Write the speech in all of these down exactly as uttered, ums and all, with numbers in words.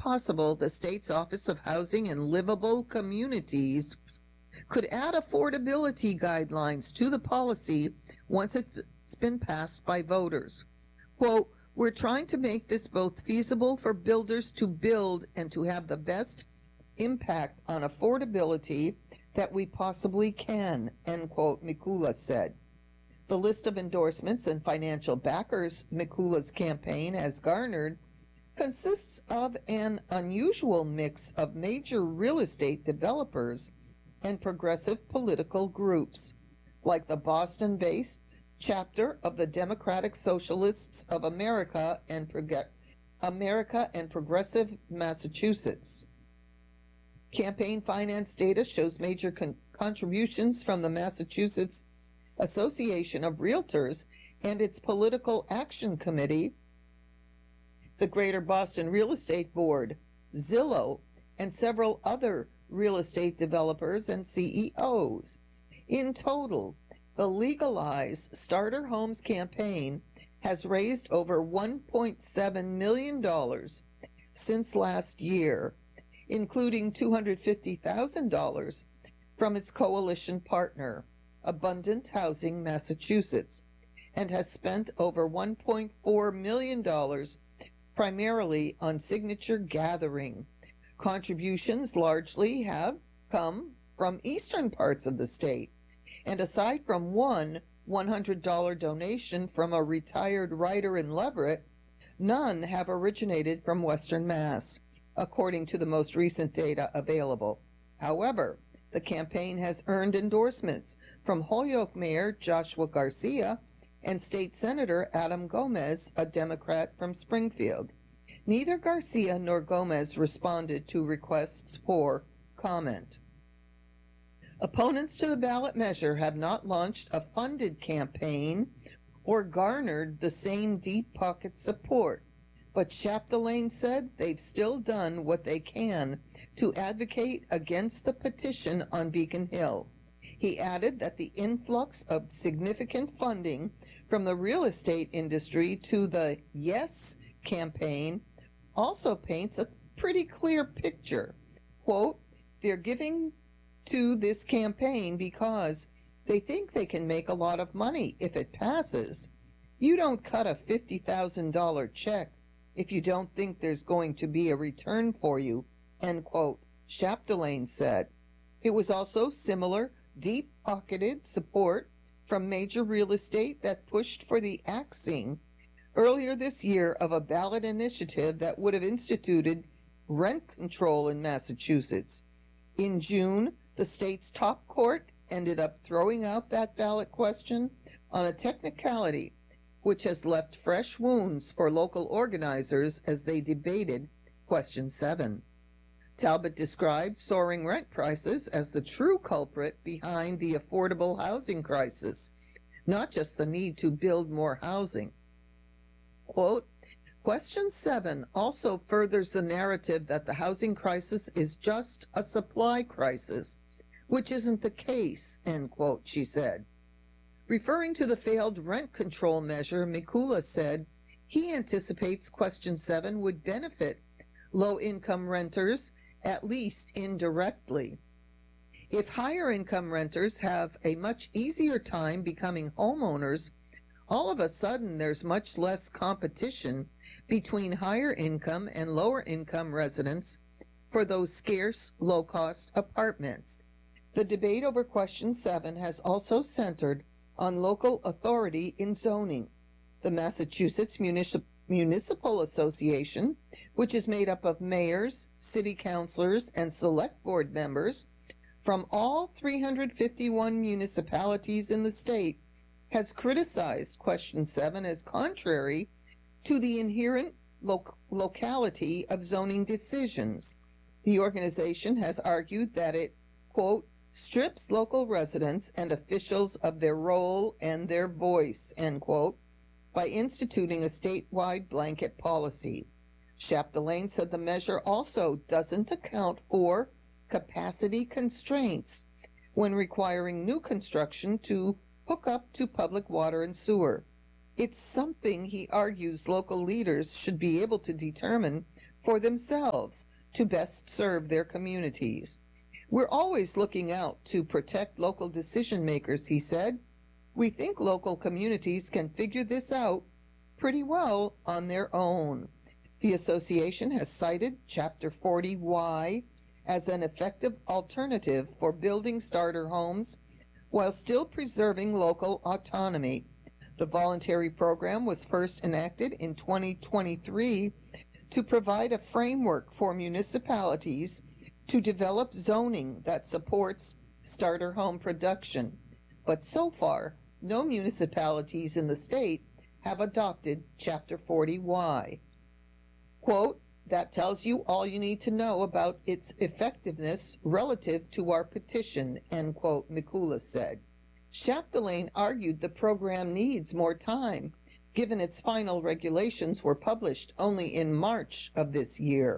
possible, the state's Office of Housing and Livable Communities could add affordability guidelines to the policy once it's been passed by voters. Quote, we're trying to make this both feasible for builders to build and to have the best impact on affordability that we possibly can, end quote, Mikula said. The list of endorsements and financial backers Mikula's campaign has garnered consists of an unusual mix of major real estate developers and progressive political groups, like the Boston-based chapter of the Democratic Socialists of America and Prog- America and Progressive Massachusetts. Campaign finance data shows major con- contributions from the Massachusetts Association of Realtors and its Political Action Committee, the Greater Boston Real Estate Board, Zillow, and several other real estate developers and C E Os. In total, the Legalize Starter Homes campaign has raised over one point seven million dollars since last year, including two hundred fifty thousand dollars from its coalition partner, Abundant Housing Massachusetts, and has spent over one point four million dollars primarily on signature gathering. Contributions largely have come from eastern parts of the state, and aside from one one hundred dollars donation from a retired writer in Leverett, none have originated from Western Mass, according to the most recent data available. However, the campaign has earned endorsements from Holyoke Mayor Joshua Garcia and State Senator Adam Gomez, a Democrat from Springfield. Neither Garcia nor Gomez responded to requests for comment. Opponents to the ballot measure have not launched a funded campaign or garnered the same deep pocket support, but Chapdelaine said they've still done what they can to advocate against the petition on Beacon Hill. He added that the influx of significant funding from the real estate industry to the Yes campaign also paints a pretty clear picture. Quote, they're giving to this campaign because they think they can make a lot of money if it passes. You don't cut a fifty thousand dollars check if you don't think there's going to be a return for you, end quote, Chapdelaine said. It was also similar, deep-pocketed support from major real estate that pushed for the axing earlier this year of a ballot initiative that would have instituted rent control in Massachusetts. In June, the state's top court ended up throwing out that ballot question on a technicality, which has left fresh wounds for local organizers as they debated Question seven. Talbot described soaring rent prices as the true culprit behind the affordable housing crisis, not just the need to build more housing. Quote, Question seven also furthers the narrative that the housing crisis is just a supply crisis, which isn't the case, end quote, she said. Referring to the failed rent control measure, Mikula said he anticipates Question seven would benefit low-income renters, at least indirectly. If higher-income renters have a much easier time becoming homeowners, all of a sudden there's much less competition between higher-income and lower-income residents for those scarce, low-cost apartments. The debate over Question seven has also centered on local authority in zoning. The Massachusetts Municip- Municipal Association, which is made up of mayors, city councilors, and select board members from all three hundred fifty-one municipalities in the state, has criticized Question seven as contrary to the inherent lo- locality of zoning decisions. The organization has argued that it, quote, strips local residents and officials of their role and their voice, end quote, by instituting a statewide blanket policy. Chapdelaine said the measure also doesn't account for capacity constraints when requiring new construction to hook up to public water and sewer. It's something he argues local leaders should be able to determine for themselves to best serve their communities. We're always looking out to protect local decision makers, he said. We think local communities can figure this out pretty well on their own. The association has cited Chapter forty Y as an effective alternative for building starter homes while still preserving local autonomy. The voluntary program was first enacted in twenty twenty-three to provide a framework for municipalities to develop zoning that supports starter home production. But so far, no municipalities in the state have adopted Chapter forty Y. Quote, that tells you all you need to know about its effectiveness relative to our petition, end quote, Mikula said. Chapdelaine argued the program needs more time, given its final regulations were published only in March of this year.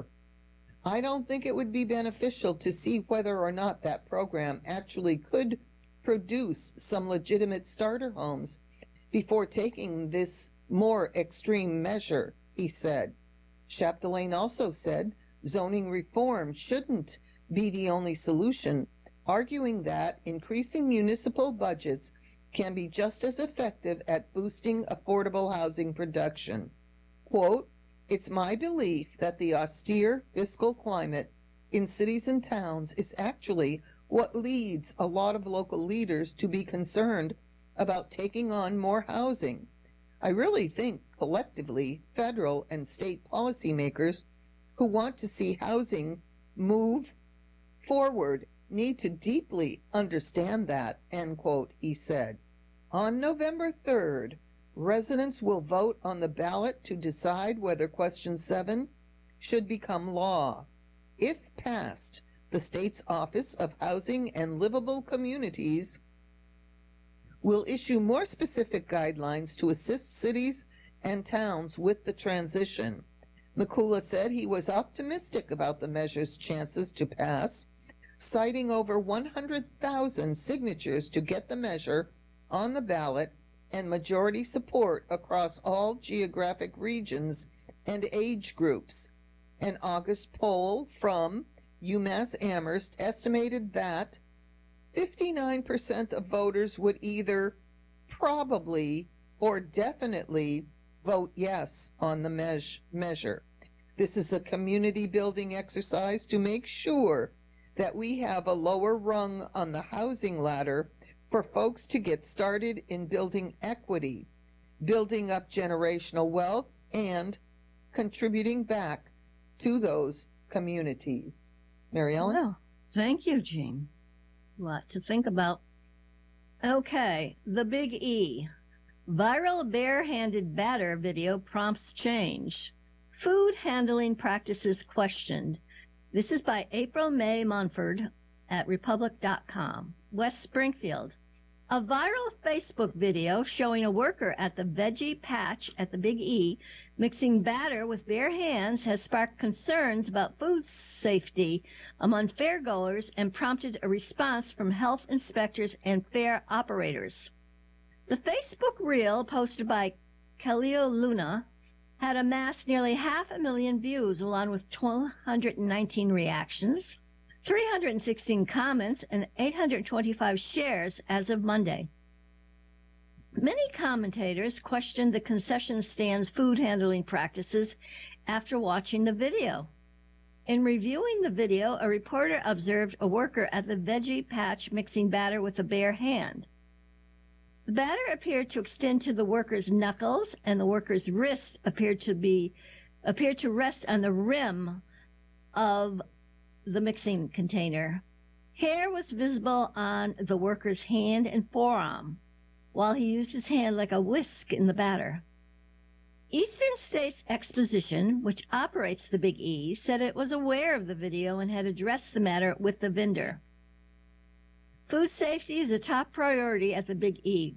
I don't think it would be beneficial to see whether or not that program actually could produce some legitimate starter homes before taking this more extreme measure, he said. Chapdelaine also said zoning reform shouldn't be the only solution, arguing that increasing municipal budgets can be just as effective at boosting affordable housing production. Quote, it's my belief that the austere fiscal climate in cities and towns is actually what leads a lot of local leaders to be concerned about taking on more housing. I really think collectively, federal and state policymakers who want to see housing move forward need to deeply understand that, end quote, he said. On November third, residents will vote on the ballot to decide whether Question seven should become law. If passed, the state's Office of Housing and Livable Communities will issue more specific guidelines to assist cities and towns with the transition. Mikula said he was optimistic about the measure's chances to pass, citing over one hundred thousand signatures to get the measure on the ballot and majority support across all geographic regions and age groups. An August poll from UMass Amherst estimated that fifty-nine percent of voters would either probably or definitely vote yes on the meas- measure. This is a community building exercise to make sure that we have a lower rung on the housing ladder for folks to get started in building equity, building up generational wealth, and contributing back to those communities. Mary Ellen? Well, thank you, Jean. A lot to think about. Okay, the Big E. Viral barehanded batter video prompts change. Food handling practices questioned. This is by April May Munford at Republic dot com. West Springfield. A viral Facebook video showing a worker at the Veggie Patch at the Big E mixing batter with bare hands has sparked concerns about food safety among fairgoers and prompted a response from health inspectors and fair operators. The Facebook reel posted by Kaleo Luna had amassed nearly half a million views along with two hundred nineteen reactions, three hundred sixteen comments, and eight hundred twenty-five shares as of Monday. Many commentators questioned the concession stand's food handling practices after watching the video. In reviewing the video, a reporter observed a worker at the Veggie Patch mixing batter with a bare hand. The batter appeared to extend to the worker's knuckles, and the worker's wrist appeared to be appeared to rest on the rim of the mixing container. Hair was visible on the worker's hand and forearm, while he used his hand like a whisk in the batter. Eastern States Exposition, which operates the Big E, said it was aware of the video and had addressed the matter with the vendor. Food safety is a top priority at the Big E,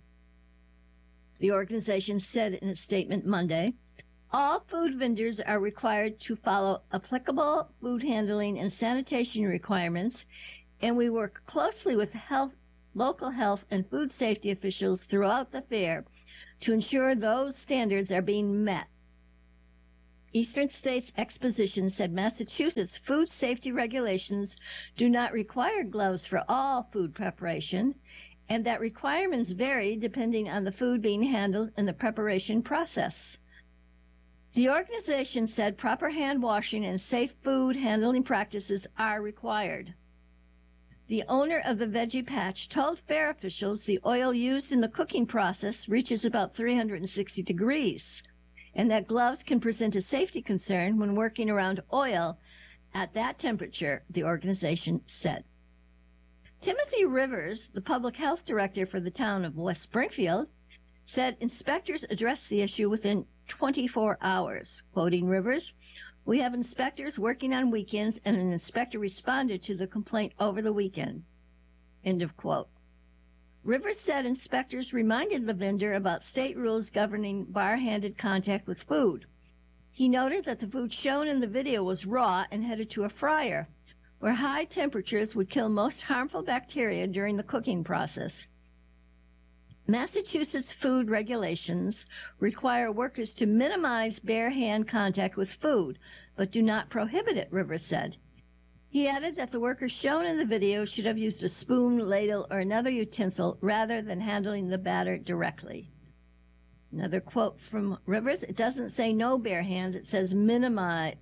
the organization said in its statement Monday. All food vendors are required to follow applicable food handling and sanitation requirements, and we work closely with health, local health and food safety officials throughout the fair to ensure those standards are being met. Eastern States Exposition said Massachusetts food safety regulations do not require gloves for all food preparation, and that requirements vary depending on the food being handled in the preparation process. The organization said proper hand washing and safe food handling practices are required. The owner of the Veggie Patch told fair officials the oil used in the cooking process reaches about three hundred sixty degrees, and that gloves can present a safety concern when working around oil at that temperature, the organization said. Timothy Rivers, the public health director for the town of West Springfield, said inspectors addressed the issue within twenty-four hours. Quoting Rivers, "We have inspectors working on weekends, and an inspector responded to the complaint over the weekend." End of quote. Rivers said inspectors reminded the vendor about state rules governing bar-handed contact with food. He noted that the food shown in the video was raw and headed to a fryer, where high temperatures would kill most harmful bacteria during the cooking process. Massachusetts food regulations require workers to minimize bare hand contact with food, but do not prohibit it, Rivers said. He added that the workers shown in the video should have used a spoon, ladle, or another utensil rather than handling the batter directly. Another quote from Rivers, it doesn't say no bare hands, it says minimize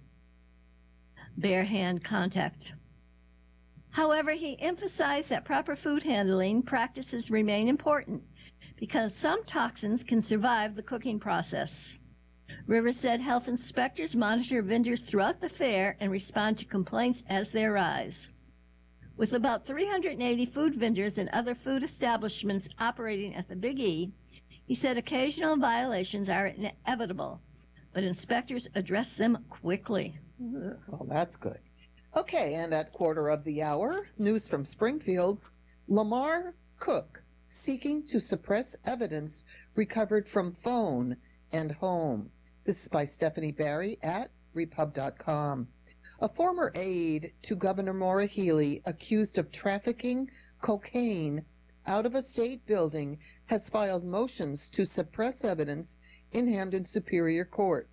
bare hand contact. However, he emphasized that proper food handling practices remain important because some toxins can survive the cooking process. Rivers said health inspectors monitor vendors throughout the fair and respond to complaints as they arise. With about three hundred eighty food vendors and other food establishments operating at the Big E, he said occasional violations are inevitable, but inspectors address them quickly. Well, that's good. Okay, and at quarter of the hour, news from Springfield, Lamar Cook seeking to suppress evidence recovered from phone and home. This is by Stephanie Barry at repub dot com. A former aide to Governor Maura Healey accused of trafficking cocaine out of a state building has filed motions to suppress evidence in Hampden Superior Court.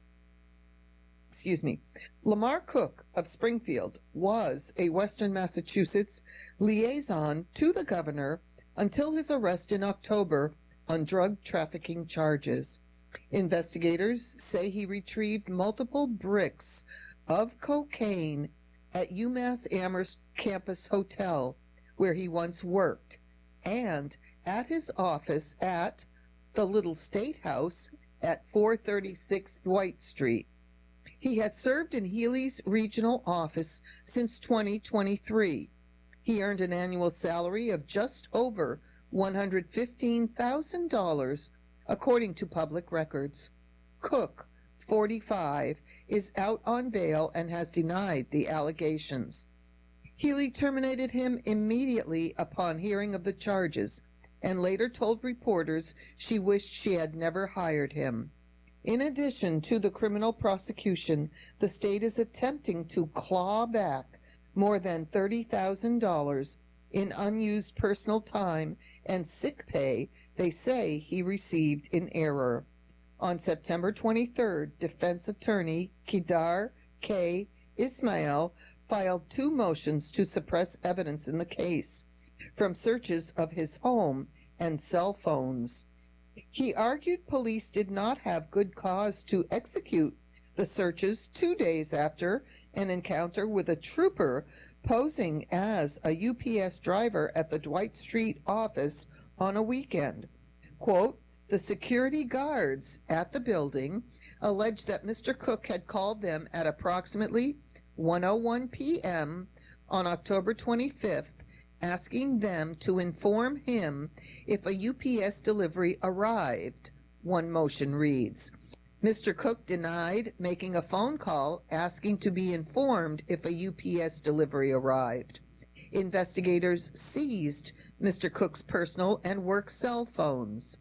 Excuse me. Lamar Cook of Springfield was a Western Massachusetts liaison to the governor until his arrest in October on drug trafficking charges. Investigators say he retrieved multiple bricks of cocaine at UMass Amherst Campus Hotel, where he once worked, and at his office at the Little State House at four thirty-six Dwight Street. He had served in Healey's regional office since twenty twenty-three. He earned an annual salary of just over one hundred fifteen thousand dollars, according to public records. Cook, forty-five, is out on bail and has denied the allegations. Healey terminated him immediately upon hearing of the charges and later told reporters she wished she had never hired him. In addition to the criminal prosecution, the state is attempting to claw back more than thirty thousand dollars in unused personal time and sick pay they say he received in error. On September twenty-third, defense attorney Kedar K. Ismail filed two motions to suppress evidence in the case from searches of his home and cell phones. He argued police did not have good cause to execute the searches two days after an encounter with a trooper posing as a U P S driver at the Dwight Street office on a weekend. Quote, the security guards at the building alleged that Mister Cook had called them at approximately one oh one p.m. on October twenty-fifth, asking them to inform him if a U P S delivery arrived, one motion reads. Mister Cook denied making a phone call asking to be informed if a U P S delivery arrived. Investigators seized Mister Cook's personal and work cell phones.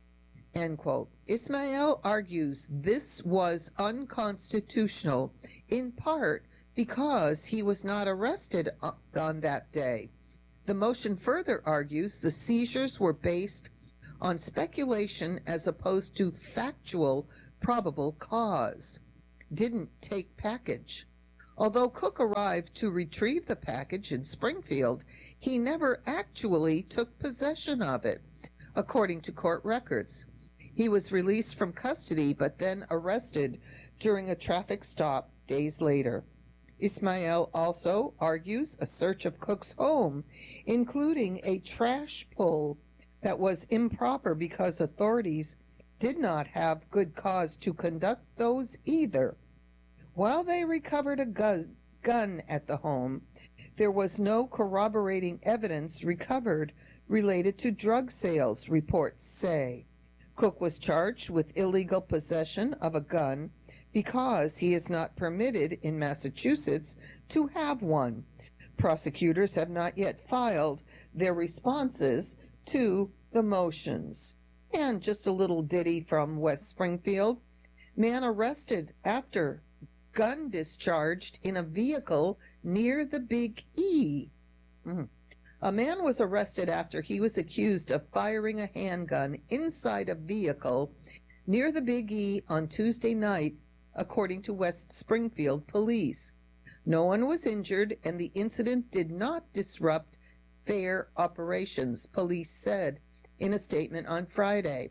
End quote. Ismail argues this was unconstitutional, in part because he was not arrested on that day. The motion further argues the seizures were based on speculation as opposed to factual probable cause. didn't take package. Although Cook arrived to retrieve the package in Springfield, he never actually took possession of it, according to court records. He was released from custody but then arrested during a traffic stop days later. Ismail also argues a search of Cook's home, including a trash pull, that was improper because authorities did not have good cause to conduct those either. While they recovered a gu- gun at the home, there was no corroborating evidence recovered related to drug sales, reports say. Cook was charged with illegal possession of a gun because he is not permitted in Massachusetts to have one. Prosecutors have not yet filed their responses to the motions. And just a little ditty from West Springfield. Man arrested after gun discharged in a vehicle near the Big E. Mm. A man was arrested after he was accused of firing a handgun inside a vehicle near the Big E on Tuesday night, according to West Springfield police. No one was injured, and the incident did not disrupt fair operations, police said in a statement on Friday.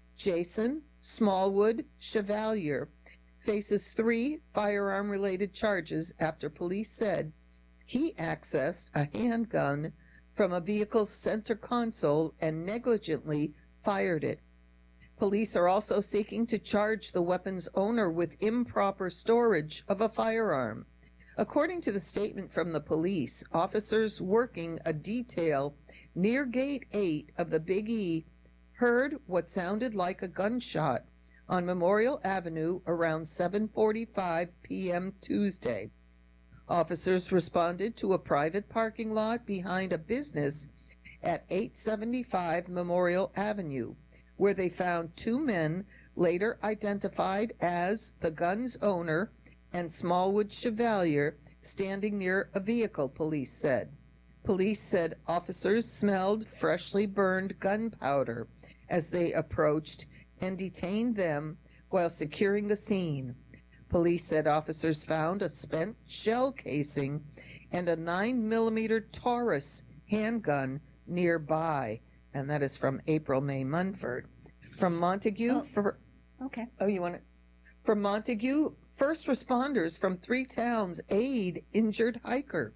Jason Smallwood Chevalier faces three firearm-related charges after police said he accessed a handgun from a vehicle's center console and negligently fired it. Police are also seeking to charge the weapon's owner with improper storage of a firearm. According to the statement from the police, officers working a detail near Gate eight of the Big E heard what sounded like a gunshot on Memorial Avenue around seven forty-five p.m. Tuesday. Officers responded to a private parking lot behind a business at eight seventy-five Memorial Avenue, where they found two men later identified as the gun's owner and Smallwood Chevalier standing near a vehicle, police said. Police said officers smelled freshly burned gunpowder as they approached and detained them while securing the scene. Police said officers found a spent shell casing and a nine millimeter Taurus handgun nearby, and that is from April May Munford. From Montague, Oh, for okay. oh, you want to? From Montague, first responders from three towns aid injured hiker.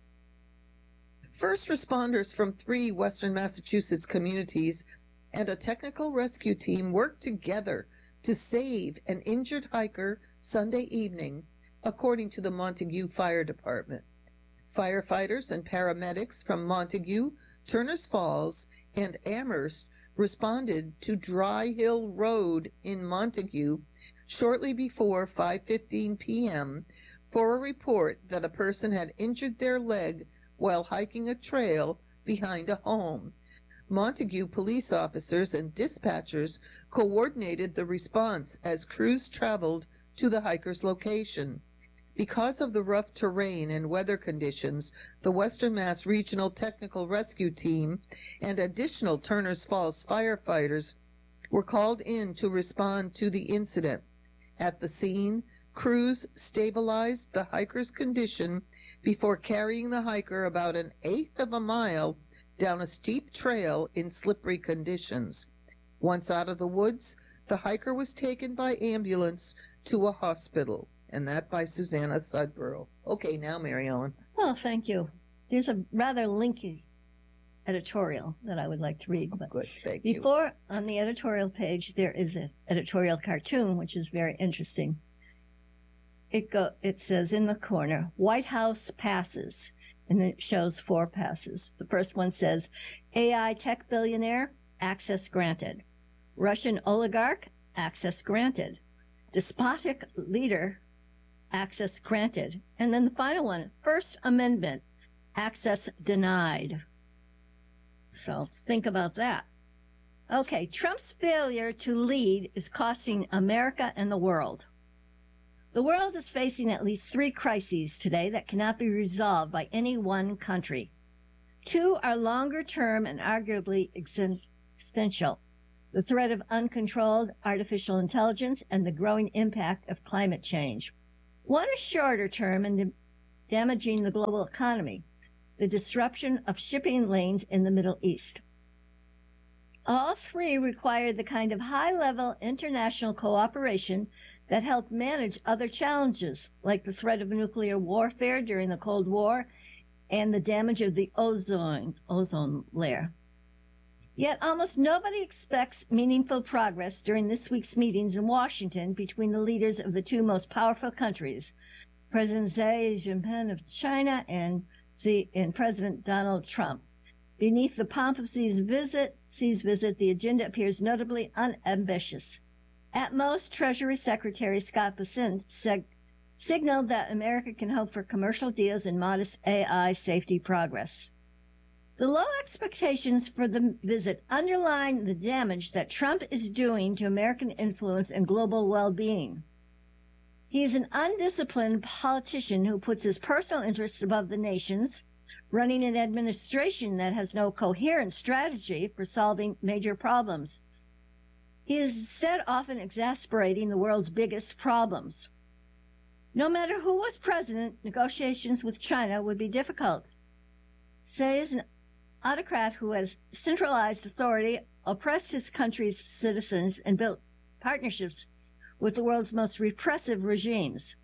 First responders from three Western Massachusetts communities and a technical rescue team worked together to save an injured hiker Sunday evening, according to the Montague Fire Department. Firefighters and paramedics from Montague, Turners Falls, and Amherst responded to Dry Hill Road in Montague shortly before five fifteen p.m. for a report that a person had injured their leg while hiking a trail behind a home. Montague police officers and dispatchers coordinated the response as crews traveled to the hiker's location. Because of the rough terrain and weather conditions, the Western Mass Regional Technical Rescue Team and additional Turners Falls firefighters were called in to respond to the incident. At the scene, crews stabilized the hiker's condition before carrying the hiker about an eighth of a mile down a steep trail in slippery conditions. Once out of the woods, the hiker was taken by ambulance to a hospital. And that by Susanna Sudborough. Okay, now, Mary Ellen. Oh, thank you. There's a rather lengthy editorial that I would like to read. Oh, but good, thank before, you. Before, on the editorial page, there is an editorial cartoon, which is very interesting. It go. It says in the corner, White House passes, and it shows four passes. The first one says, A I tech billionaire, access granted. Russian oligarch, access granted. Despotic leader, access granted. And then the final one, First Amendment, access denied. So think about that. Okay, Trump's failure to lead is costing America and the world. The world is facing at least three crises today that cannot be resolved by any one country. Two are longer term and arguably existential: the threat of uncontrolled artificial intelligence and the growing impact of climate change. One is shorter term and damaging the global economy, the disruption of shipping lanes in the Middle East. All three require the kind of high-level international cooperation that helped manage other challenges, like the threat of nuclear warfare during the Cold War and the damage of the ozone, ozone layer. Yet almost nobody expects meaningful progress during this week's meetings in Washington between the leaders of the two most powerful countries, President Xi Jinping of China and, Xi, and President Donald Trump. Beneath the pomp of Xi's visit, Xi's visit, the agenda appears notably unambitious. At most, Treasury Secretary Scott Bessent seg- signaled that America can hope for commercial deals and modest A I safety progress. The low expectations for the visit underline the damage that Trump is doing to American influence and global well-being. He is an undisciplined politician who puts his personal interests above the nation's, running an administration that has no coherent strategy for solving major problems. He is instead often exasperating the world's biggest problems. No matter who was president, negotiations with China would be difficult. Xi is an autocrat who has centralized authority, oppressed his country's citizens, and built partnerships with the world's most repressive regimes.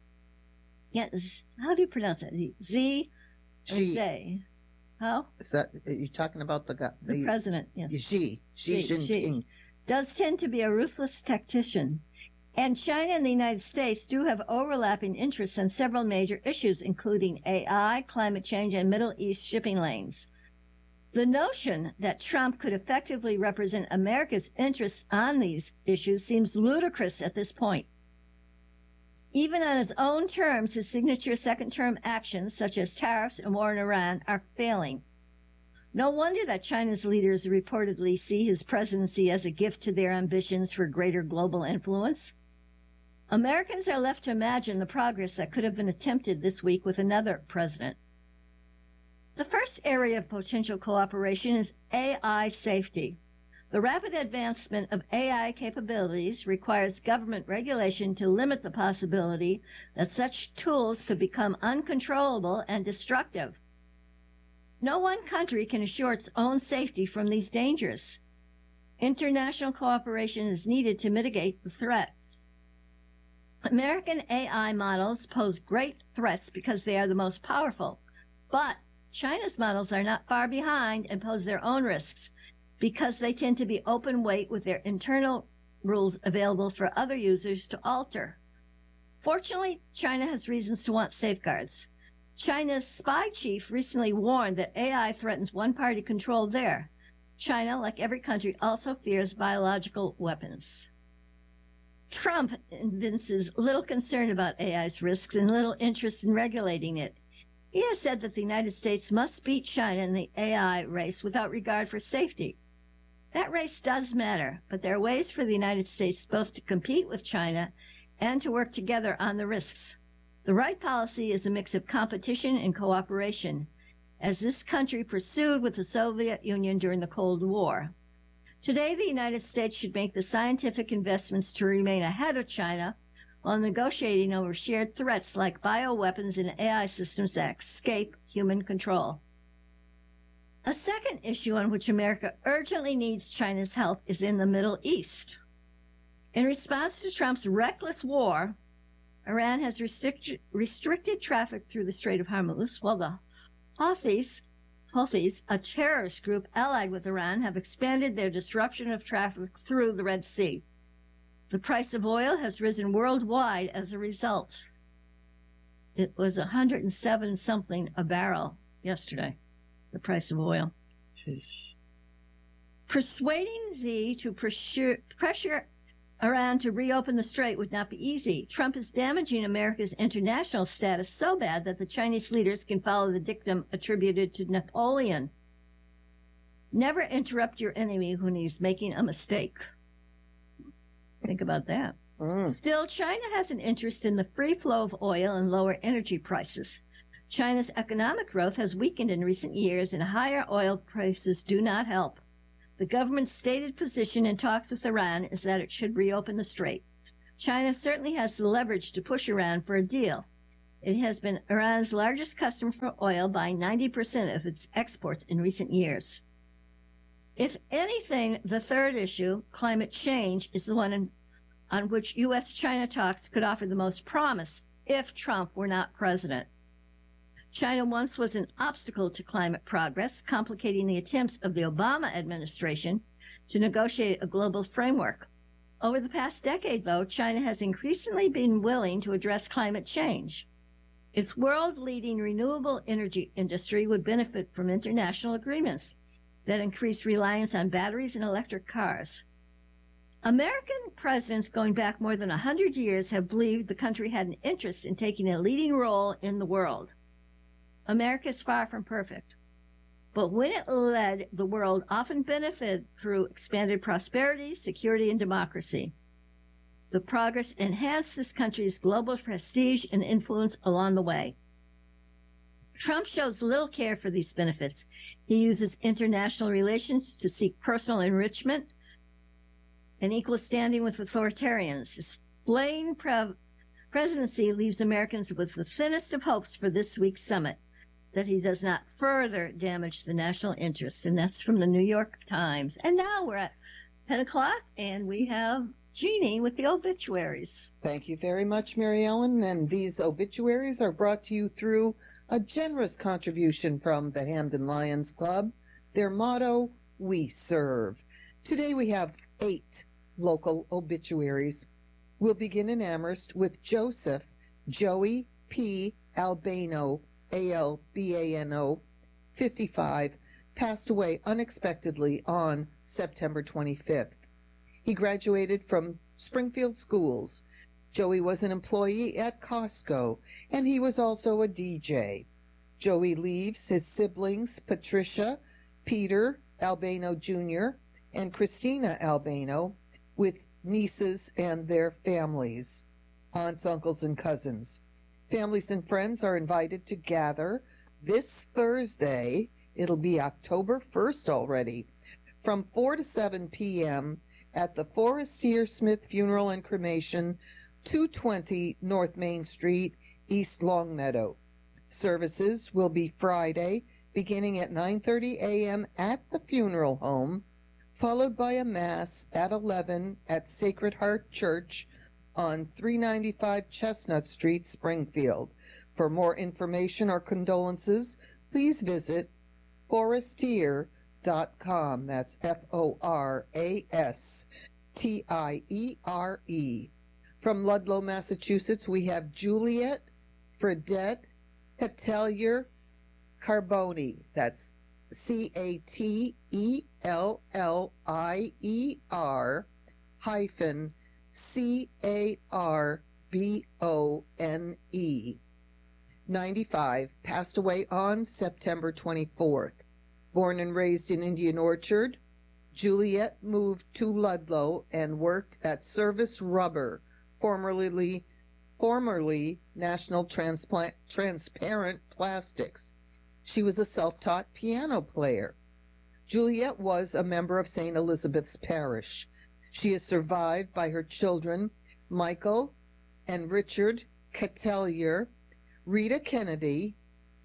Yes, how do you pronounce it? Xi? Xi. Xi. How? Is that, are you talking about the guy? The, the president, yes. Xi. Xi Xi, Jinping. Xi. Does tend to be a ruthless tactician. And China and the United States do have overlapping interests on several major issues, including A I, climate change, and Middle East shipping lanes. The notion that Trump could effectively represent America's interests on these issues seems ludicrous at this point. Even on his own terms, his signature second-term actions, such as tariffs and war in Iran, are failing. No wonder that China's leaders reportedly see his presidency as a gift to their ambitions for greater global influence. Americans are left to imagine the progress that could have been attempted this week with another president. The first area of potential cooperation is A I safety. The rapid advancement of A I capabilities requires government regulation to limit the possibility that such tools could become uncontrollable and destructive. No one country can assure its own safety from these dangers. International cooperation is needed to mitigate the threat. American A I models pose great threats because they are the most powerful, but China's models are not far behind and pose their own risks because they tend to be open weight with their internal rules available for other users to alter. Fortunately, China has reasons to want safeguards. China's spy chief recently warned that A I threatens one-party control there. China, like every country, also fears biological weapons. Trump evinces little concern about A I's risks and little interest in regulating it. He has said that the United States must beat China in the A I race without regard for safety. That race does matter, but there are ways for the United States both to compete with China and to work together on the risks. The right policy is a mix of competition and cooperation, as this country pursued with the Soviet Union during the Cold War. Today, the United States should make the scientific investments to remain ahead of China while negotiating over shared threats like bioweapons and A I systems that escape human control. A second issue on which America urgently needs China's help is in the Middle East. In response to Trump's reckless war, Iran has restrict, restricted traffic through the Strait of Hormuz, while the Houthis, Houthis, a terrorist group allied with Iran, have expanded their disruption of traffic through the Red Sea. The price of oil has risen worldwide as a result. It was one hundred seven something a barrel yesterday, the price of oil. Jeez. Persuading Xi to pressure, pressure Iran to reopen the strait would not be easy. Trump is damaging America's international status so bad that the Chinese leaders can follow the dictum attributed to Napoleon. Never interrupt your enemy when he's making a mistake. Think about that. Mm. Still, China has an interest in the free flow of oil and lower energy prices. China's economic growth has weakened in recent years, and higher oil prices do not help. The government's stated position in talks with Iran is that it should reopen the strait. China certainly has the leverage to push Iran for a deal. It has been Iran's largest customer for oil, buying ninety percent of its exports in recent years. If anything, the third issue, climate change, is the one in, on which U S China talks could offer the most promise if Trump were not president. China once was an obstacle to climate progress, complicating the attempts of the Obama administration to negotiate a global framework. Over the past decade, though, China has increasingly been willing to address climate change. Its world-leading renewable energy industry would benefit from international agreements that increase reliance on batteries and electric cars. American presidents going back more than one hundred years have believed the country had an interest in taking a leading role in the world. America is far from perfect, but when it led, the world often benefited through expanded prosperity, security, and democracy. The progress enhanced this country's global prestige and influence along the way. Trump shows little care for these benefits. He uses international relations to seek personal enrichment and equal standing with authoritarians. His flaying pre- presidency leaves Americans with the thinnest of hopes for this week's summit, that he does not further damage the national interests. And that's from the New York Times. And now we're at ten o'clock, and we have Jeannie with the obituaries. Thank you very much, Mary Ellen. And these obituaries are brought to you through a generous contribution from the Hamden Lions Club. Their motto, we serve. Today we have eight local obituaries. We'll begin in Amherst with Joseph Joey P. Albano, A L B A N O, fifty-five, passed away unexpectedly on September twenty-fifth. He graduated from Springfield Schools. Joey was an employee at Costco, and he was also a D J. Joey leaves his siblings, Patricia, Peter Albano Junior, and Christina Albano, with nieces and their families, aunts, uncles, and cousins. Families and friends are invited to gather this Thursday. It'll be October first already, from four to seven p.m. at the Forestier Smith Funeral and Cremation, two twenty North Main Street, East Longmeadow. Services will be Friday, beginning at nine thirty a.m. at the funeral home, followed by a Mass at eleven at Sacred Heart Church on three ninety-five Chestnut Street, Springfield. For more information or condolences, please visit forestier dot com. That's F O R A S T I E R E. From Ludlow, Massachusetts, we have Juliet Fredette Catelier Carboni. That's C A T E L L I E R hyphen C A R B O N E. ninety-five, passed away on September twenty-fourth. Born and raised in Indian Orchard, Juliet moved to Ludlow and worked at Service Rubber, formerly formerly National Transplant, Transparent Plastics. She was a self-taught piano player. Juliet was a member of Saint Elizabeth's Parish. She is survived by her children, Michael and Richard Catelier, Rita Kennedy,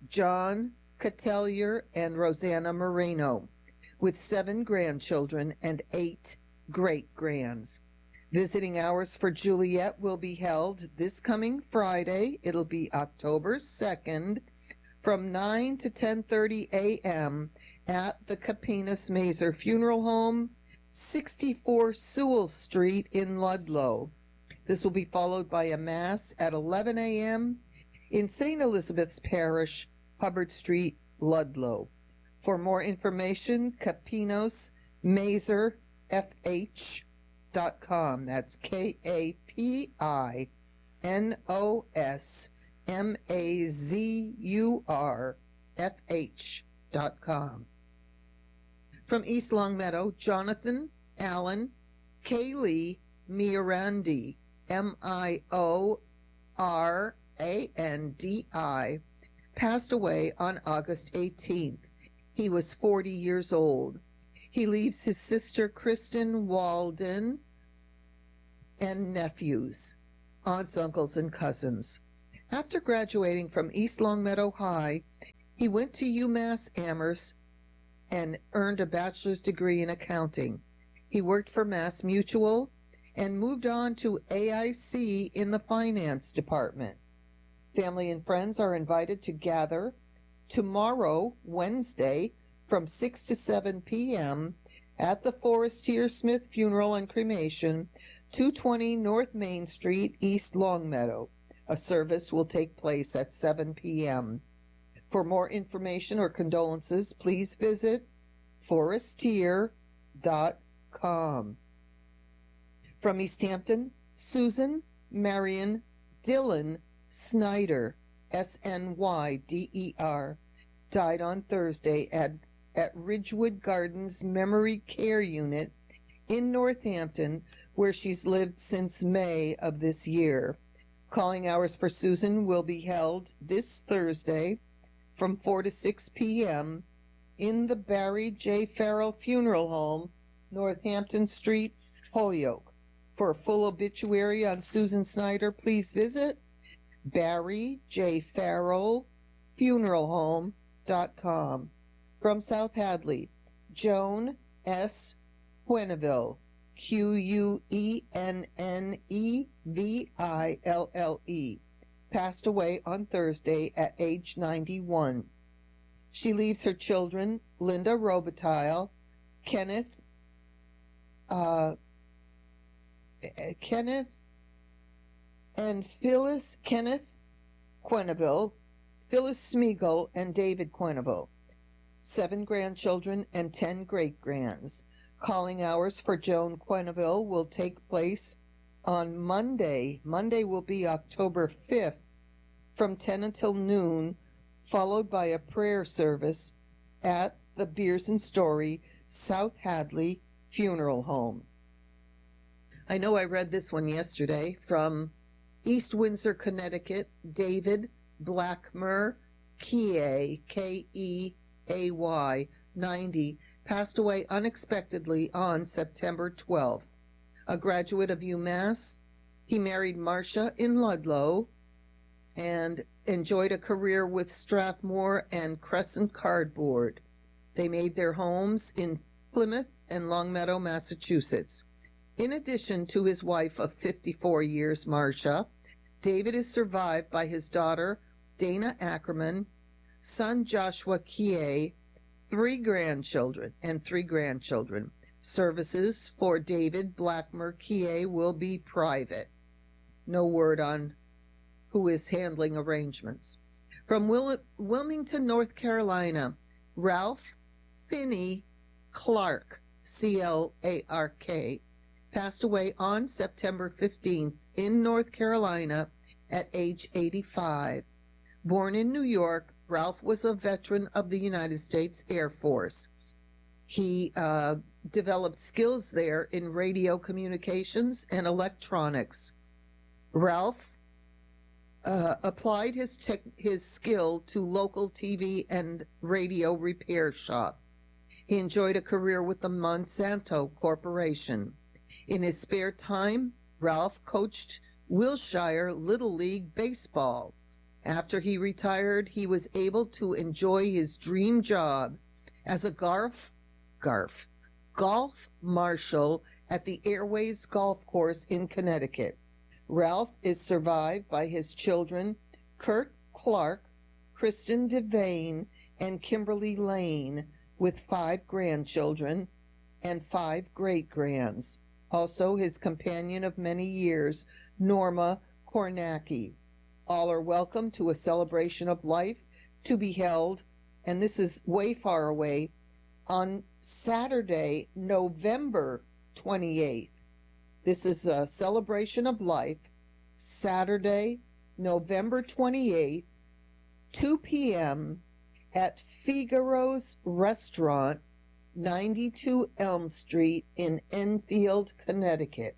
John Catelier, and Rosanna Moreno, with seven grandchildren and eight great-grands. Visiting hours for Juliet will be held this coming Friday. It'll be October second, from nine to ten thirty a.m. at the Capinas Mazer Funeral Home, sixty-four Sewell Street in Ludlow. This will be followed by a Mass at eleven a.m. in Saint Elizabeth's Parish, Hubbard Street, Ludlow. For more information, Capinos Mazer F H dot com. That's K A P I N O S M A Z U R F H dot com. From East Longmeadow, Jonathan Allen Kaylee Miorandi, M I O R A N D I, passed away on August eighteenth. He was forty years old. He leaves his sister Kristen Walden and nephews, aunts, uncles, and cousins. After graduating from East Longmeadow High, he went to UMass Amherst and earned a bachelor's degree in accounting. He worked for Mass Mutual and moved on to A I C in the finance department. Family and friends are invited to gather tomorrow, Wednesday, from six to seven p.m. at the Forestier Smith Funeral and Cremation, two twenty North Main Street, East Longmeadow. A service will take place at seven p.m. For more information or condolences, please visit forestier dot com. From East Hampton, Susan Marion Dillon Snyder, S N Y D E R, died on Thursday at, at Ridgewood Gardens Memory Care Unit in Northampton, where she's lived since May of this year. Calling hours for Susan will be held this Thursday from four to six p.m. in the Barry J. Farrell Funeral Home, Northampton Street, Holyoke. For a full obituary on Susan Snyder, please visit Barry J. Farrell Funeral Home dot com. From South Hadley, Joan S. Quenneville, Q U E N N E V I L L E, passed away on Thursday at age ninety-one. She leaves her children, Linda Robitaille, Kenneth, uh, Kenneth and Phyllis, Kenneth Quenneville, Phyllis Smeagol, and David Quenneville. Seven grandchildren and ten great-grands. Calling hours for Joan Quenneville will take place on Monday. Monday will be October fifth from ten until noon, followed by a prayer service at the Beers and Story South Hadley Funeral Home. I know I read this one yesterday. From East Windsor, Connecticut, David Blackmer Keay, K E A Y, ninety, passed away unexpectedly on September twelfth. A graduate of UMass, he married Marcia in Ludlow and enjoyed a career with Strathmore and Crescent Cardboard. They made their homes in Plymouth and Longmeadow, Massachusetts. In addition to his wife of fifty-four years, Marcia, David is survived by his daughter, Dana Ackerman, son Joshua Keay, three grandchildren, and three grandchildren. Services for David Blackmer Keay will be private. No word on who is handling arrangements. From Wil- Wilmington, North Carolina, Ralph Finney Clark, C L A R K, passed away on September fifteenth in North Carolina at age eighty-five. Born in New York, Ralph was a veteran of the United States Air Force. He uh, developed skills there in radio communications and electronics. Ralph uh, applied his, tech, his skill to local T V and radio repair shop. He enjoyed a career with the Monsanto Corporation. In his spare time, Ralph coached Wilshire Little League Baseball. After he retired, he was able to enjoy his dream job as a garf, garf, golf marshal at the Airways Golf Course in Connecticut. Ralph is survived by his children, Kurt Clark, Kristen Devane, and Kimberly Lane, with five grandchildren and five great-grands. Also his companion of many years, Norma Kornacki. All are welcome to a celebration of life to be held, and this is way far away, on Saturday, November twenty-eighth. This is a celebration of life, Saturday, November twenty-eighth, two p.m. at Figaro's Restaurant, ninety-two Elm Street in Enfield, Connecticut.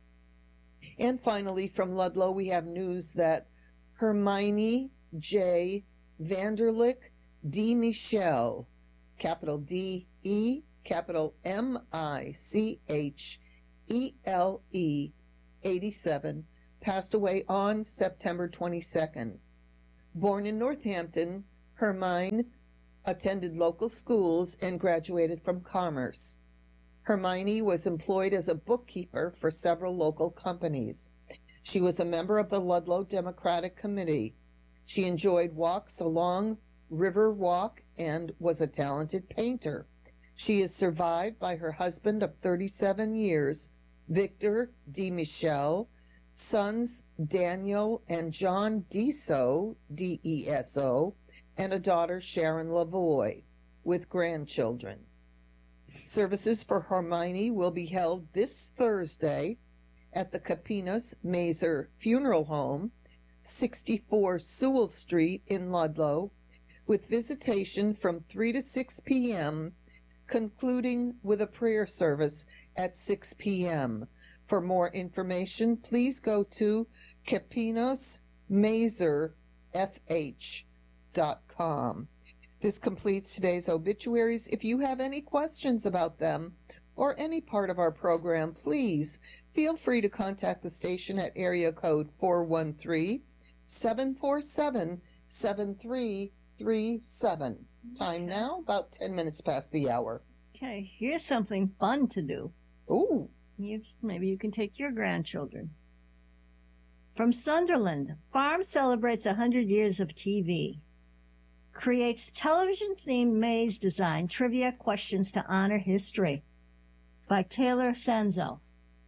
And finally, from Ludlow, we have news that Hermione J. Vanderlick D. Michelle, capital D E, capital M I C H E L E, eighty-seven, passed away on September twenty-second. Born in Northampton, Hermine attended local schools and graduated from Commerce. Hermione was employed as a bookkeeper for several local companies. She was a member of the Ludlow Democratic Committee. She enjoyed walks along River Walk and was a talented painter. She is survived by her husband of thirty-seven years, Victor D. Michel, sons Daniel and John Deso, D E S O, and a daughter, Sharon Lavoie, with grandchildren. Services for Hermione will be held this Thursday at the Capinos Mazer Funeral Home, sixty-four Sewell Street in Ludlow, with visitation from three to six p.m., concluding with a prayer service at six p.m. For more information, please go to capinos mazer f h dot com. This completes today's obituaries. If you have any questions about them or any part of our program, please feel free to contact the station at area code four one three, seven four seven, seven three three seven. Time now, about ten minutes past the hour. Okay, here's something fun to do. Ooh. You, maybe you can take your grandchildren. From Sunderland, Farm celebrates one hundred years of T V. Creates television-themed maze design trivia questions to honor history. By Taylor Sanzo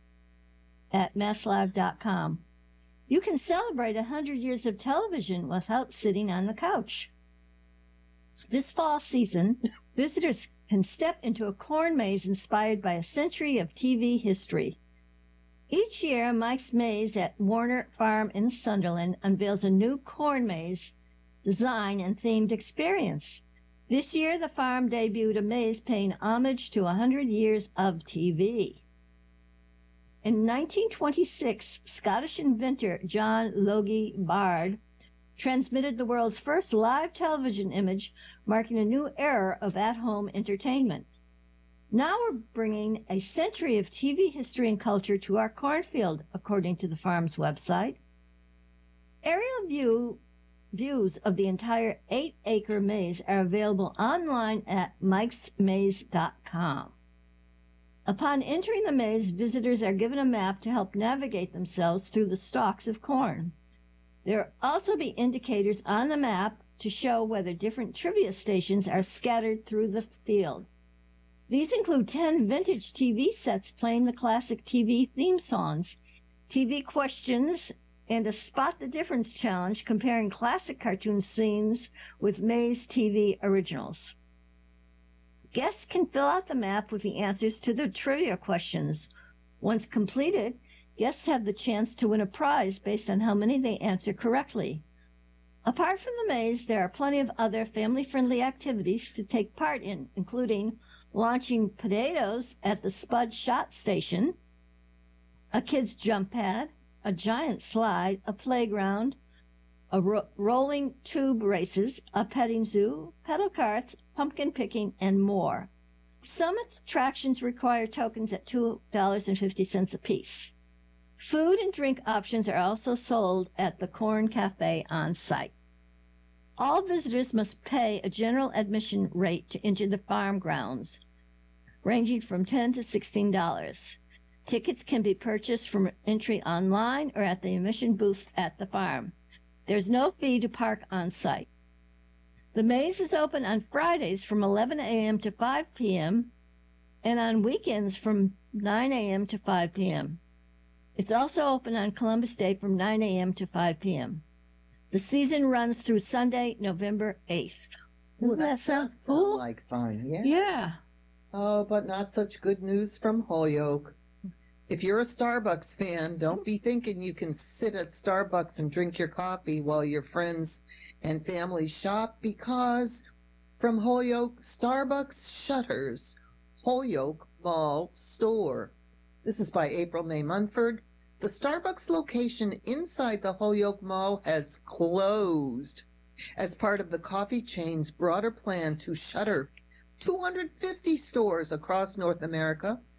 at mass live dot com. You can celebrate one hundred years of television without sitting on the couch. This fall season, visitors can step into a corn maze inspired by a century of T V history. Each year, Mike's Maze at Warner Farm in Sunderland unveils a new corn maze design and themed experience. This year, the farm debuted a maze paying homage to one hundred years of T V. In nineteen twenty-six, Scottish inventor John Logie Bard transmitted the world's first live television image, marking a new era of at-home entertainment. Now we're bringing a century of T V history and culture to our cornfield, according to the farm's website. Aerial view, views of the entire eight-acre maze are available online at mikes maze dot com. Upon entering the maze, visitors are given a map to help navigate themselves through the stalks of corn. There will also be indicators on the map to show whether different trivia stations are scattered through the field. These include ten vintage T V sets playing the classic T V theme songs, T V questions, and a Spot the Difference challenge comparing classic cartoon scenes with Maze T V originals. Guests can fill out the map with the answers to the trivia questions. Once completed, guests have the chance to win a prize based on how many they answer correctly. Apart from the maze, there are plenty of other family-friendly activities to take part in, including launching potatoes at the Spud Shot Station, a kid's jump pad, a giant slide, a playground, a ro- rolling tube races, a petting zoo, pedal carts, pumpkin picking, and more. Some attractions require tokens at two dollars and fifty cents apiece. Food and drink options are also sold at the Corn Cafe on site. All visitors must pay a general admission rate to enter the farm grounds, ranging from ten dollars to sixteen dollars. Tickets can be purchased from entry online or at the admission booth at the farm. There's no fee to park on site. The maze is open on Fridays from eleven a.m. to five p.m. and on weekends from nine a.m. to five p.m. It's also open on Columbus Day from nine a.m. to five p.m. The season runs through Sunday, November eighth. Doesn't Ooh, that, that sound does cool? Sound like fun, yes. Yeah. Oh, but not such good news from Holyoke. If you're a Starbucks fan, don't be thinking you can sit at Starbucks and drink your coffee while your friends and family shop, because from Holyoke, Starbucks shutters Holyoke Mall store. This is by April May Munford. The Starbucks location inside the Holyoke Mall has closed as part of the coffee chain's broader plan to shutter two hundred fifty stores across North America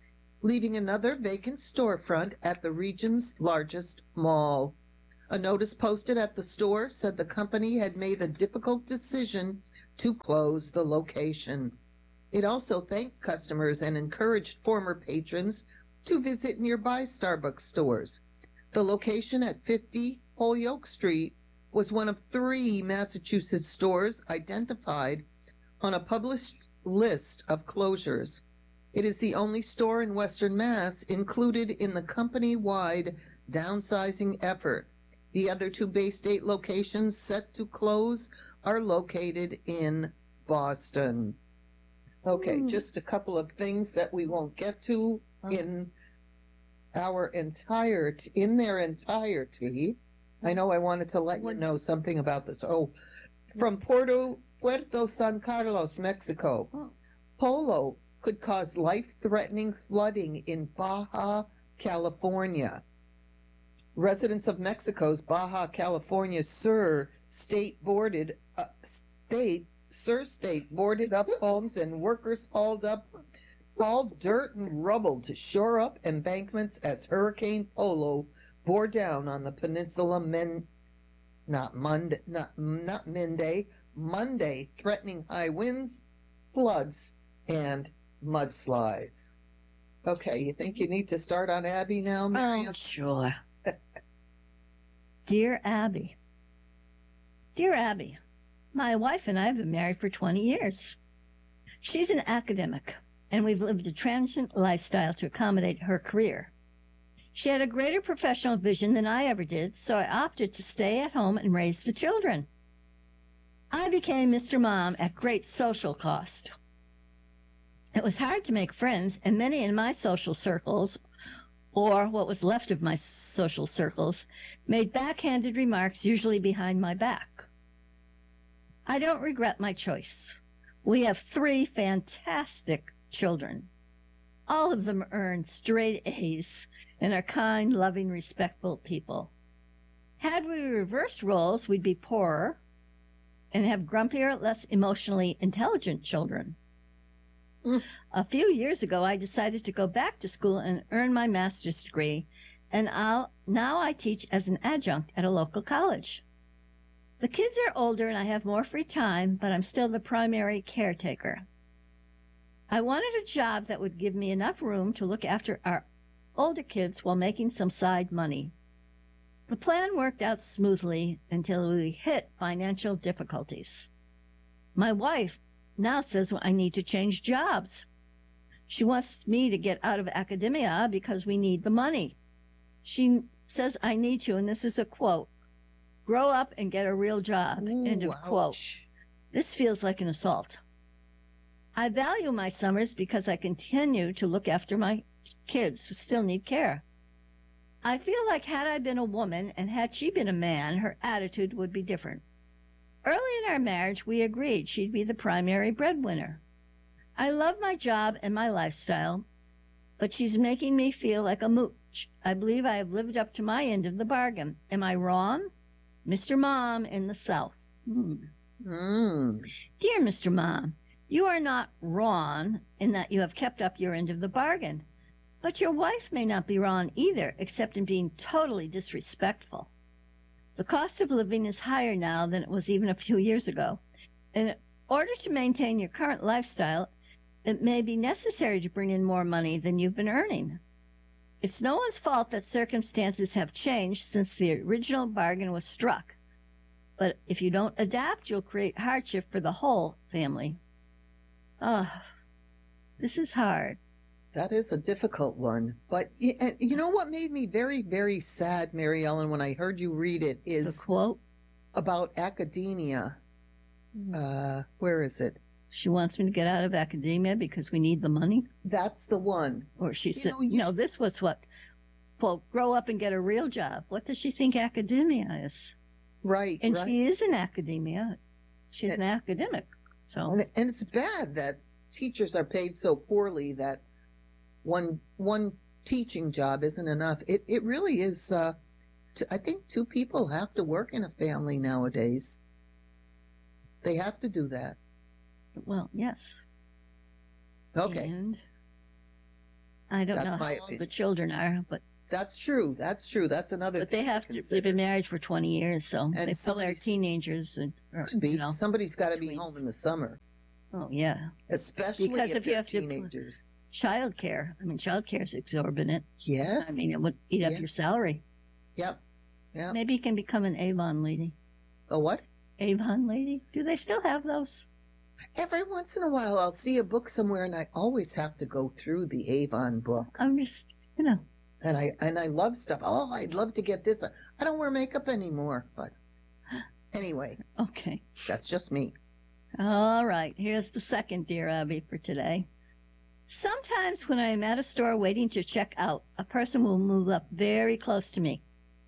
leaving another vacant storefront at the region's largest mall. A notice posted at the store said the company had made the difficult decision to close the location. It also thanked customers and encouraged former patrons to visit nearby Starbucks stores. The location at fifty Holyoke Street was one of three Massachusetts stores identified on a published list of closures. It is the only store in Western Mass included in the company-wide downsizing effort. The other two Bay State locations set to close are located in Boston. Okay, Hmm. just a couple of things that we won't get to in our entire in their entirety. I know I wanted to let you know something about this. Oh, from Puerto Puerto San Carlos, Mexico. Oh. Polo could cause life-threatening flooding in Baja California. Residents of Mexico's Baja California Sur state boarded uh, state Sur state boarded up homes and workers hauled up hauled dirt and rubble to shore up embankments as Hurricane Polo bore down on the peninsula men not Monday not not Monday Monday, threatening high winds, floods, and mudslides. Okay, you think you need to start on Abby now, Miriam? Oh, sure. Dear Abby. Dear Abby, my wife and I have been married for twenty years. She's an academic, and we've lived a transient lifestyle to accommodate her career. She had a greater professional vision than I ever did, so I opted to stay at home and raise the children. I became Mister Mom at great social cost. It was hard to make friends, and many in my social circles, or what was left of my social circles, made backhanded remarks, usually behind my back. I don't regret my choice. We have three fantastic children. All of them earned straight A's and are kind, loving, respectful people. Had we reversed roles, we'd be poorer and have grumpier, less emotionally intelligent children. Mm. A few years ago, I decided to go back to school and earn my master's degree, and I'll, now I teach as an adjunct at a local college. The kids are older and I have more free time, but I'm still the primary caretaker. I wanted a job that would give me enough room to look after our older kids while making some side money. The plan worked out smoothly until we hit financial difficulties. My wife now says I need to change jobs. She wants me to get out of academia because we need the money. She says I need to, and this is a quote, grow up and get a real job, Ooh, end of quote. ouch. This feels like an assault. I value my summers because I continue to look after my kids who still need care. I feel like had I been a woman and had she been a man, her attitude would be different. Early in our marriage, we agreed she'd be the primary breadwinner. I love my job and my lifestyle, but she's making me feel like a mooch. I believe I have lived up to my end of the bargain. Am I wrong? Mister Mom in the South. Hmm. Mm. Dear Mister Mom, you are not wrong in that you have kept up your end of the bargain. But your wife may not be wrong either, except in being totally disrespectful. The cost of living is higher now than it was even a few years ago. In order to maintain your current lifestyle, it may be necessary to bring in more money than you've been earning. It's no one's fault that circumstances have changed since the original bargain was struck. But if you don't adapt, you'll create hardship for the whole family. Ah, this is hard. That is a difficult one. But y- and you know what made me very, very sad, Mary Ellen, when I heard you read it The is quote, about academia. Uh, where is it? she wants me to get out of academia because we need the money. That's the one. Or she You said, know, you- no, this was what, quote, grow up and get a real job. What does she think academia is? Right, And right. she is in academia. She's And- an academic. So, And, and it's bad that teachers are paid so poorly that one one teaching job isn't enough. It it really is. Uh, t- I think two people have to work in a family nowadays. They have to do that. well, yes. Okay. And I don't That's know my how old the opinion. children are, but That's true. That's true. That's another but thing they have to to. They've consider. been married for twenty years, so And they probably are somebody's teenagers, and or, could be you know, somebody's got to be tweens. home in the summer, Oh yeah, especially because if if you they're have to teenagers. childcare, I mean, childcare is exorbitant. Yes. I mean, it would eat up Yeah. your salary. Yep. Yep. Maybe you can become an Avon lady. A what? Avon lady? Do they still have those? Every once in a while, I'll see a book somewhere, and I always have to go through the Avon book. I'm just, you know. And I and I love stuff. Oh, I'd love to get this. I don't wear makeup anymore, but anyway, Okay. that's just me. All right. Here's the second Dear Abby for today. Sometimes when I am at a store waiting to check out, a person will move up very close to me.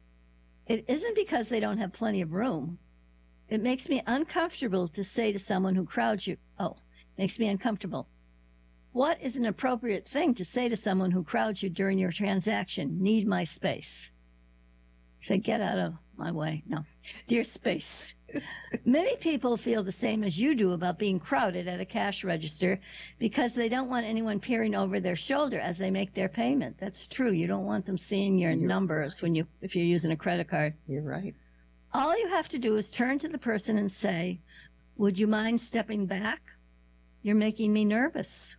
It isn't because they don't have plenty of room. It makes me uncomfortable to say to someone who crowds you, oh, makes me uncomfortable. What is an appropriate thing to say to someone who crowds you during your transaction? Need my space. Say, get out of my way. No, dear space. Many people feel the same as you do about being crowded at a cash register because they don't want anyone peering over their shoulder as they make their payment. That's true. You don't want them seeing your You're numbers right. when you if you're using a credit card. You're right. All you have to do is turn to the person and say, would you mind stepping back? You're making me nervous.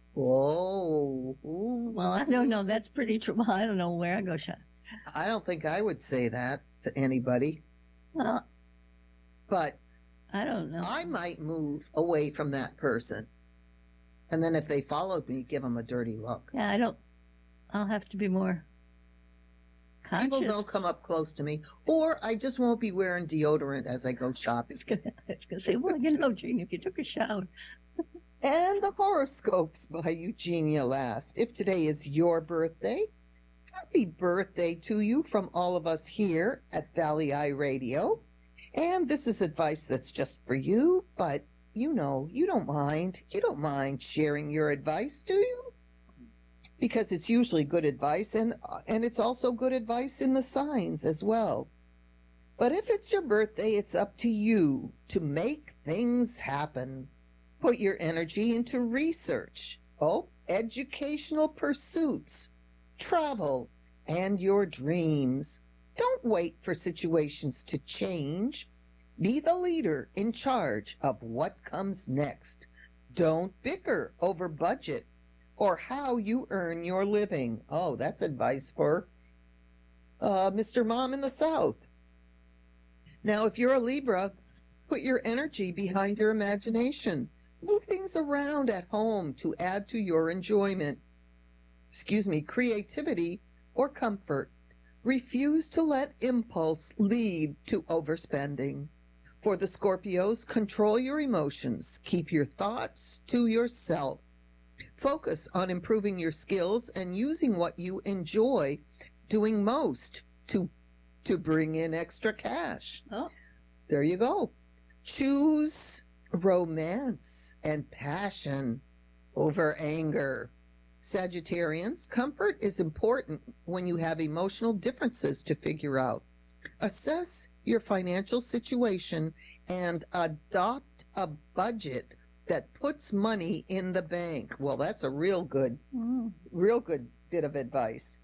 Whoa. Ooh. Well, I don't know. That's pretty true. Well, I don't know where I go, shut. I don't think I would say that to anybody, Well, but I don't know. I might move away from that person. And then if they followed me, give them a dirty look. Yeah, I don't. I'll have to be more conscious. People don't come up close to me, or I just won't be wearing deodorant as I go shopping. I was going to say, well, you know, Gene, if you took a shower. And the horoscopes by Eugenia Last. If today is your birthday, happy birthday to you from all of us here at Valley Eye Radio. And this is advice that's just for you, but you know, you don't mind. You don't mind sharing your advice, do you? Because it's usually good advice, and and it's also good advice in the signs as well. But if it's your birthday, it's up to you to make things happen. Put your energy into research, oh, educational pursuits, travel, and your dreams. Don't wait for situations to change. Be the leader in charge of what comes next. Don't bicker over budget or how you earn your living. Oh, that's advice for uh, Mister Mom in the South. Now, if you're a Libra, put your energy behind your imagination. Move things around at home to add to your enjoyment. Excuse me, creativity or comfort. Refuse to let impulse lead to overspending. For the Scorpios, control your emotions. Keep your thoughts to yourself. Focus on improving your skills and using what you enjoy doing most to, to bring in extra cash. Oh. There you go. Choose romance and passion over anger. Sagittarians, comfort is important when you have emotional differences to figure out. Assess your financial situation and adopt a budget that puts money in the bank. Well, that's a real good, Mm. real good bit of advice.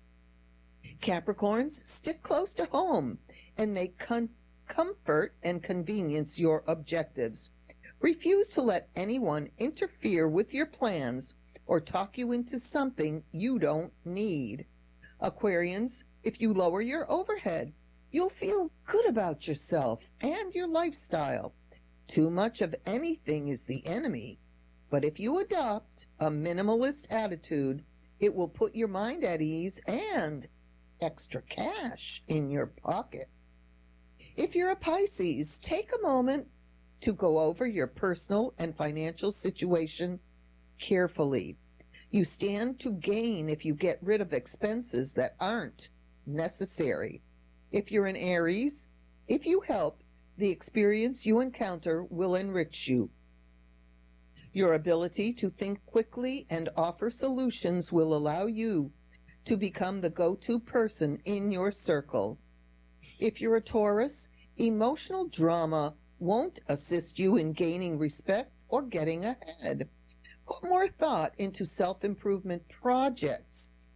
Capricorns, stick close to home and make con- comfort and convenience your objectives. Refuse to let anyone interfere with your plans or talk you into something you don't need. Aquarians, if you lower your overhead, you'll feel good about yourself and your lifestyle. Too much of anything is the enemy, but if you adopt a minimalist attitude, it will put your mind at ease and extra cash in your pocket. If you're a Pisces, take a moment to go over your personal and financial situation carefully. You stand to gain if you get rid of expenses that aren't necessary. If you're an Aries, if you help, the experience you encounter will enrich you. Your ability to think quickly and offer solutions will allow you to become the go-to person in your circle. If you're a Taurus, emotional drama won't assist you in gaining respect or getting ahead. Put more thought into self-improvement projects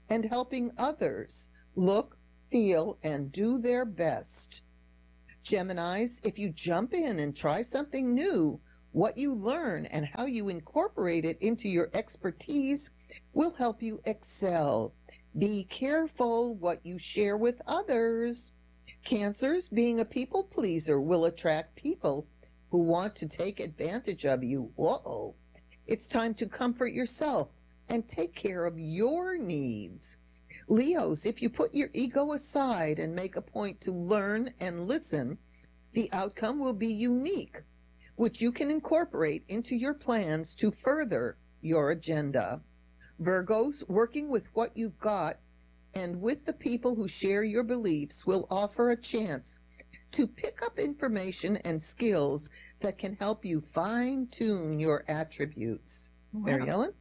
and helping others look, feel, and do their best. Geminis, if you jump in and try something new, what you learn and how you incorporate it into your expertise will help you excel. Be careful what you share with others. Cancers, being a people pleaser will attract people who want to take advantage of you. Uh-oh. It's time to comfort yourself and take care of your needs. Leos, if you put your ego aside and make a point to learn and listen, the outcome will be unique, which you can incorporate into your plans to further your agenda. Virgos, working with what you've got and with the people who share your beliefs will offer a chance to pick up information and skills that can help you fine-tune your attributes. Wow. Mary Ellen?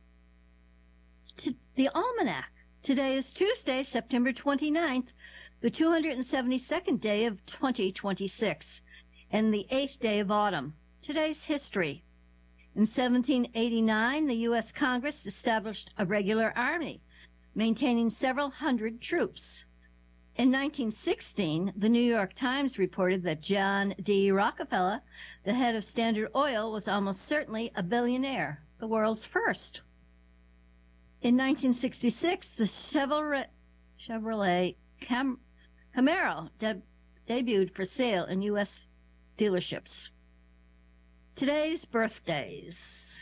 T- the Almanac. Today is Tuesday, September twenty-ninth, the two hundred seventy-second day of twenty twenty-six, and the eighth day of autumn. Today's history. In seventeen eighty-nine, the U S Congress established a regular army, maintaining several hundred troops. In nineteen sixteen, the New York Times reported that John D. Rockefeller, the head of Standard Oil, was almost certainly a billionaire, the world's first. In nineteen sixty-six, the Chevrolet, Chevrolet Cam, Camaro de- debuted for sale in U S dealerships. Today's birthdays.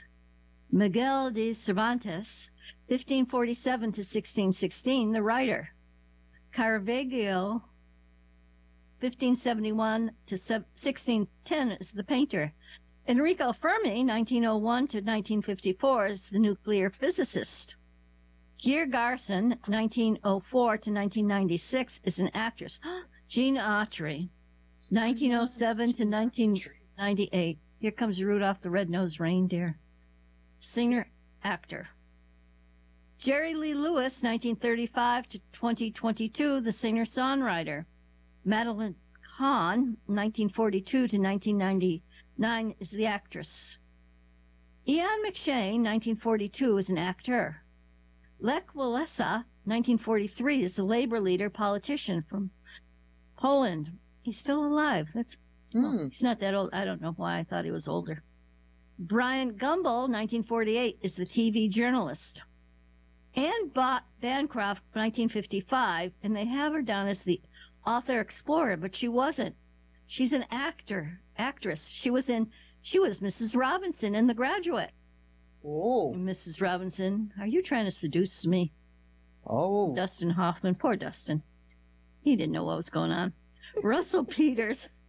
Miguel de Cervantes, fifteen forty-seven to sixteen sixteen, the writer. Caravaggio, fifteen seventy-one to sixteen ten, is the painter. Enrico Fermi, nineteen oh one to nineteen fifty-four, is the nuclear physicist. Geer Garson, nineteen oh four to nineteen ninety-six, is an actress. Gene Autry, nineteen oh seven to nineteen ninety-eight. Here comes Rudolph the Red-Nosed Reindeer. Singer, actor. Jerry Lee Lewis, nineteen thirty-five to twenty twenty-two, the singer-songwriter. Madeline Kahn, nineteen forty-two to nineteen ninety-nine, is the actress. Ian McShane, nineteen forty-two, is an actor. Lech Walesa, nineteen forty-three, is the labor leader politician from Poland. He's still alive. That's Mm. well, he's not that old. I don't know why I thought he was older. Brian Gumbel, nineteen forty-eight, is the T V journalist. Anne ba- Bancroft, nineteen fifty-five, and they have her down as the author explorer, but she wasn't. She's an actor, actress. She was in, she was Missus Robinson in The Graduate. Oh. Missus Robinson, are you trying to seduce me? Oh. Dustin Hoffman, poor Dustin. He didn't know what was going on. Russell Peters,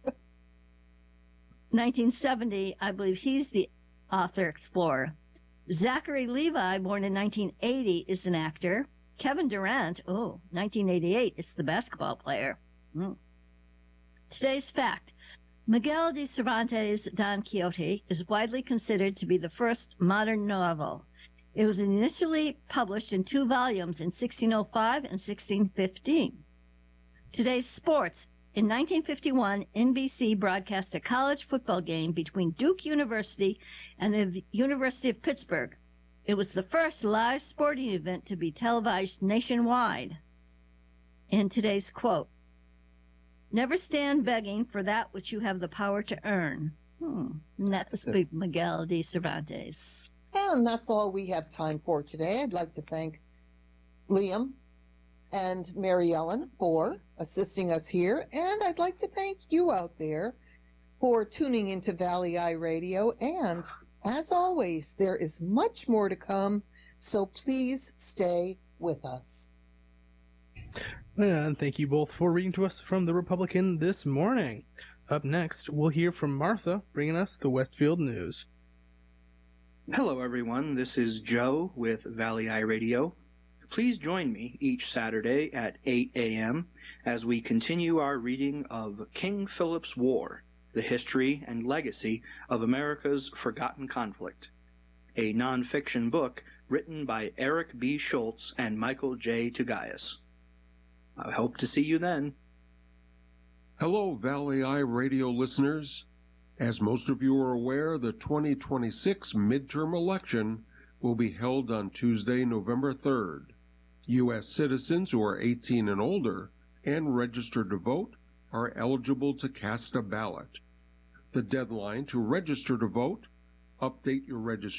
nineteen seventy, I believe he's the author explorer. Zachary Levi, born in nineteen eighty, is an actor. Kevin Durant, oh, nineteen eighty-eight, is the basketball player. Mm. Today's fact. Miguel de Cervantes' Don Quixote is widely considered to be the first modern novel. It was initially published in two volumes in sixteen oh five and sixteen fifteen. Today's sports. In nineteen fifty-one, N B C broadcast a college football game between Duke University and the University of Pittsburgh. It was the first live sporting event to be televised nationwide. And today's quote, never stand begging for that which you have the power to earn. Hmm. And that's a speak Miguel de Cervantes. And that's all we have time for today. I'd like to thank Liam and Mary Ellen for assisting us here. And I'd like to thank you out there for tuning into Valley Eye Radio. And as always, there is much more to come. So please stay with us. And thank you both for reading to us from the Republican this morning. Up next, we'll hear from Martha bringing us the Westfield News. Hello, everyone. This is Joe with Valley Eye Radio. Please join me each Saturday at eight a.m. as we continue our reading of King Philip's War, the history and legacy of America's forgotten conflict, a nonfiction book written by Eric B. Schultz and Michael J. Tugayas. I hope to see you then. Hello, Valley Eye Radio listeners. As most of you are aware, the twenty twenty-six midterm election will be held on Tuesday, November third. U S citizens who are eighteen and older and registered to vote are eligible to cast a ballot. The deadline to register to vote, update your registration